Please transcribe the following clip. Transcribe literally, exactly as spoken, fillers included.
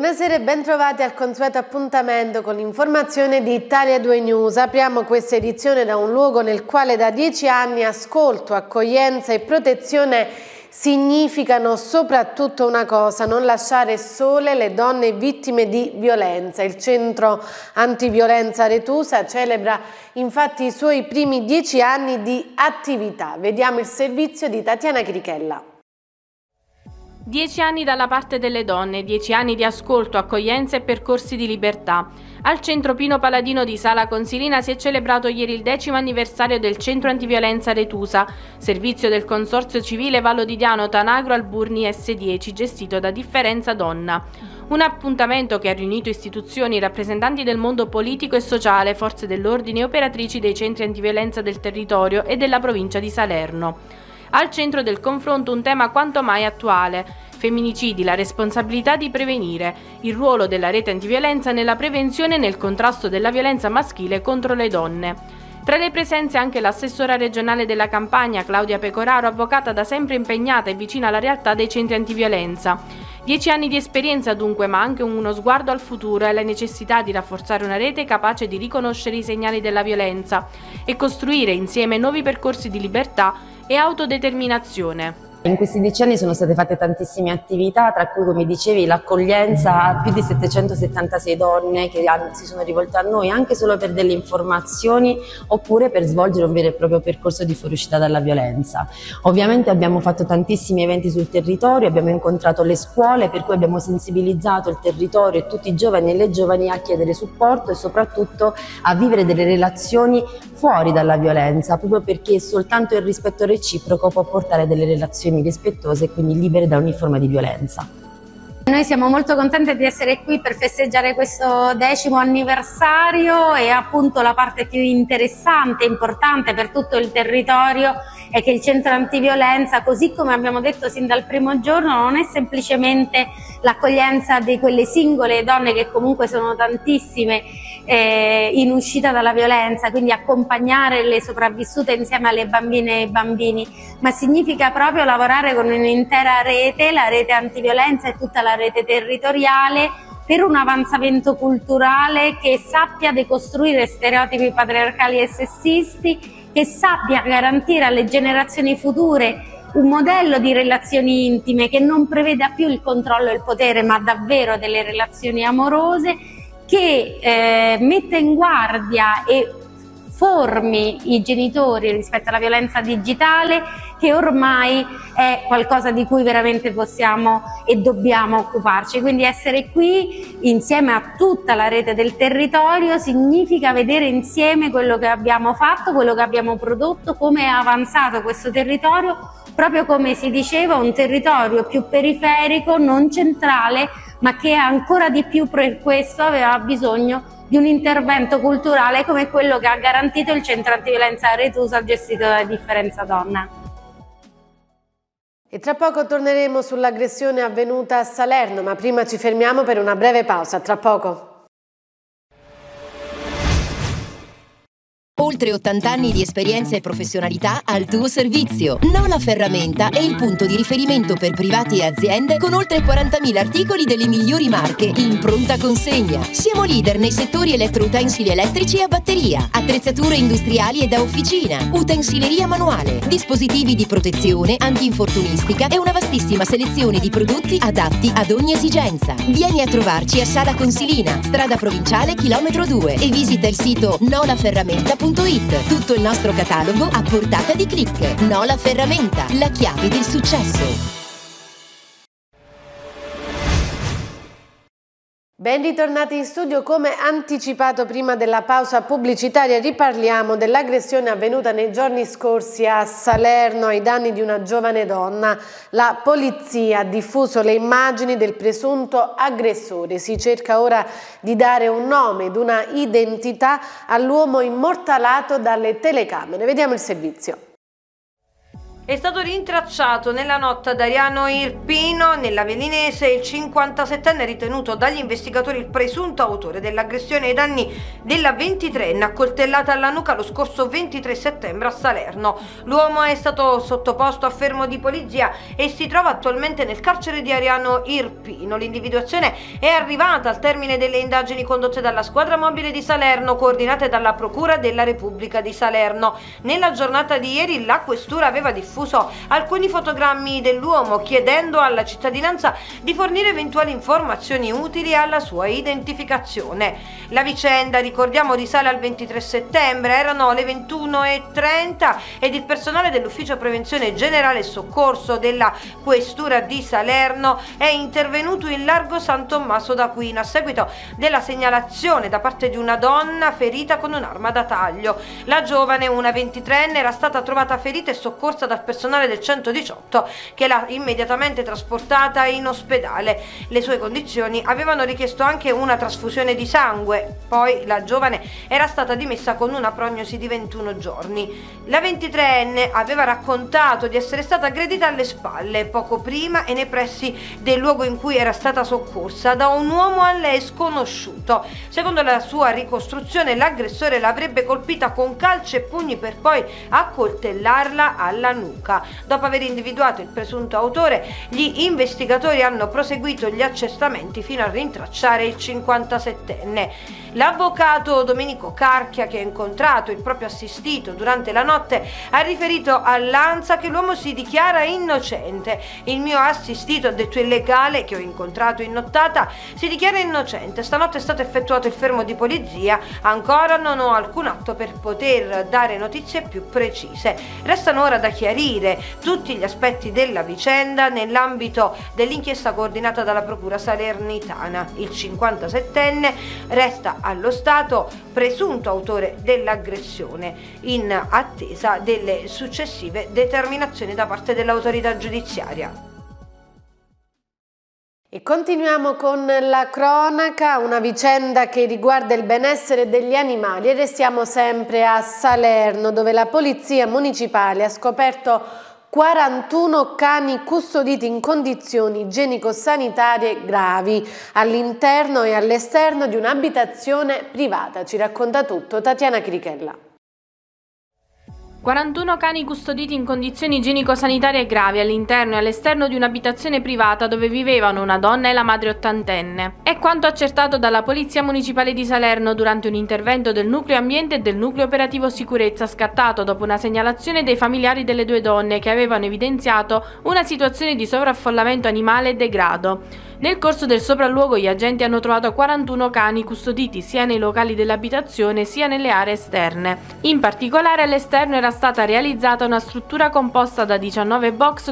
Buonasera e ben trovati al consueto appuntamento con l'informazione di Italia due News. Apriamo questa edizione da un luogo nel quale da dieci anni ascolto, accoglienza e protezione significano soprattutto una cosa: non lasciare sole le donne vittime di violenza. Il centro antiviolenza Aretusa celebra infatti i suoi primi dieci anni di attività. Vediamo il servizio di Tatiana Chirichella. Dieci anni dalla parte delle donne, dieci anni di ascolto, accoglienza e percorsi di libertà. Al Centro Pino Paladino di Sala Consilina si è celebrato ieri il decimo anniversario del Centro Antiviolenza Aretusa, servizio del Consorzio Civile Vallo di Diano Tanagro Alburni S dieci, gestito da Differenza Donna. Un appuntamento che ha riunito istituzioni, rappresentanti del mondo politico e sociale, forze dell'ordine e operatrici dei centri antiviolenza del territorio e della provincia di Salerno. Al centro del confronto un tema quanto mai attuale: femminicidi, la responsabilità di prevenire, il ruolo della rete antiviolenza nella prevenzione e nel contrasto della violenza maschile contro le donne. Tra le presenze anche l'assessora regionale della Campania, Claudia Pecoraro, avvocata da sempre impegnata e vicina alla realtà dei centri antiviolenza. Dieci anni di esperienza dunque, ma anche uno sguardo al futuro e alla necessità di rafforzare una rete capace di riconoscere i segnali della violenza e costruire insieme nuovi percorsi di libertà e autodeterminazione. In questi dieci anni sono state fatte tantissime attività, tra cui, come dicevi, l'accoglienza a più di settecentosettantasei donne che si sono rivolte a noi anche solo per delle informazioni oppure per svolgere un vero e proprio percorso di fuoriuscita dalla violenza. Ovviamente abbiamo fatto tantissimi eventi sul territorio, abbiamo incontrato le scuole, per cui abbiamo sensibilizzato il territorio e tutti i giovani e le giovani a chiedere supporto e soprattutto a vivere delle relazioni fuori dalla violenza, proprio perché soltanto il rispetto reciproco può portare delle relazioni rispettose e quindi libere da ogni forma di violenza. Noi siamo molto contenti di essere qui per festeggiare questo decimo anniversario e appunto la parte più interessante e importante per tutto il territorio è che il centro antiviolenza, così come abbiamo detto sin dal primo giorno, non è semplicemente l'accoglienza di quelle singole donne, che comunque sono tantissime, eh, in uscita dalla violenza, quindi accompagnare le sopravvissute insieme alle bambine e ai bambini, ma significa proprio lavorare con un'intera rete, la rete antiviolenza e tutta la rete territoriale, per un avanzamento culturale che sappia decostruire stereotipi patriarcali e sessisti, che sappia garantire alle generazioni future un modello di relazioni intime che non preveda più il controllo e il potere, ma davvero delle relazioni amorose, che eh, metta in guardia e formi i genitori rispetto alla violenza digitale, che ormai è qualcosa di cui veramente possiamo e dobbiamo occuparci. Quindi essere qui insieme a tutta la rete del territorio significa vedere insieme quello che abbiamo fatto, quello che abbiamo prodotto, come è avanzato questo territorio, proprio come si diceva, un territorio più periferico, non centrale, ma che ancora di più per questo aveva bisogno di un intervento culturale come quello che ha garantito il centro antiviolenza Aretusa, gestito da Differenza Donna. E tra poco torneremo sull'aggressione avvenuta a Salerno, ma prima ci fermiamo per una breve pausa. Tra poco. Oltre ottanta anni di esperienza e professionalità al tuo servizio. Nola Ferramenta è il punto di riferimento per privati e aziende con oltre quarantamila articoli delle migliori marche in pronta consegna. Siamo leader nei settori elettroutensili elettrici e a batteria, attrezzature industriali e da officina, utensileria manuale, dispositivi di protezione, antinfortunistica e una vastissima selezione di prodotti adatti ad ogni esigenza. Vieni a trovarci a Sala Consilina, strada provinciale chilometro due, e visita il sito nola ferramenta punto it. Tutto il nostro catalogo a portata di click. Nola Ferramenta, la chiave del successo. Ben ritornati in studio. Come anticipato prima della pausa pubblicitaria, riparliamo dell'aggressione avvenuta nei giorni scorsi a Salerno ai danni di una giovane donna. La polizia ha diffuso le immagini del presunto aggressore. Si cerca ora di dare un nome ed una identità all'uomo immortalato dalle telecamere. Vediamo il servizio. È stato rintracciato nella notte ad Ariano Irpino, nella Velinese, il cinquantasettenne ritenuto dagli investigatori il presunto autore dell'aggressione ai danni della ventitreenne accoltellata alla nuca lo scorso ventitré settembre a Salerno. L'uomo è stato sottoposto a fermo di polizia e si trova attualmente nel carcere di Ariano Irpino. L'individuazione è arrivata al termine delle indagini condotte dalla squadra mobile di Salerno, coordinate dalla Procura della Repubblica di Salerno. Nella giornata di ieri la questura aveva diffuso alcuni fotogrammi dell'uomo, chiedendo alla cittadinanza di fornire eventuali informazioni utili alla sua identificazione. La vicenda, ricordiamo, risale al ventitré settembre, erano le ventuno e trenta ed il personale dell'Ufficio Prevenzione Generale e Soccorso della Questura di Salerno è intervenuto in largo San Tommaso d'Aquino a seguito della segnalazione da parte di una donna ferita con un'arma da taglio. La giovane, una ventitreenne, era stata trovata ferita e soccorsa dal personale del centodiciotto che l'ha immediatamente trasportata in ospedale. Le sue condizioni avevano richiesto anche una trasfusione di sangue, poi la giovane era stata dimessa con una prognosi di ventuno giorni. La ventitreenne aveva raccontato di essere stata aggredita alle spalle poco prima e nei pressi del luogo in cui era stata soccorsa da un uomo a lei sconosciuto. Secondo la sua ricostruzione, l'aggressore l'avrebbe colpita con calci e pugni per poi accoltellarla alla nuca. Dopo aver individuato il presunto autore, gli investigatori hanno proseguito gli accertamenti fino a rintracciare il cinquantasettenne. L'avvocato Domenico Carchia, che ha incontrato il proprio assistito durante la notte, ha riferito all'ANSA che l'uomo si dichiara innocente. Il mio assistito, ha detto il legale che ho incontrato in nottata, si dichiara innocente. Stanotte è stato effettuato il fermo di polizia, ancora non ho alcun atto per poter dare notizie più precise. Restano ora da chiarire tutti gli aspetti della vicenda nell'ambito dell'inchiesta coordinata dalla Procura Salernitana. Il cinquantasettenne resta allo stato presunto autore dell'aggressione, in attesa delle successive determinazioni da parte dell'autorità giudiziaria. E continuiamo con la cronaca, una vicenda che riguarda il benessere degli animali, e restiamo sempre a Salerno, dove la polizia municipale ha scoperto quarantuno cani custoditi in condizioni igienico-sanitarie gravi all'interno e all'esterno di un'abitazione privata. Ci racconta tutto Tatiana Crichella. quarantuno cani custoditi in condizioni igienico-sanitarie gravi all'interno e all'esterno di un'abitazione privata dove vivevano una donna e la madre ottantenne. È quanto accertato dalla Polizia Municipale di Salerno durante un intervento del Nucleo Ambiente e del Nucleo Operativo Sicurezza scattato dopo una segnalazione dei familiari delle due donne che avevano evidenziato una situazione di sovraffollamento animale e degrado. Nel corso del sopralluogo gli agenti hanno trovato quarantuno cani custoditi sia nei locali dell'abitazione sia nelle aree esterne. In particolare all'esterno era stata realizzata una struttura composta da diciannove box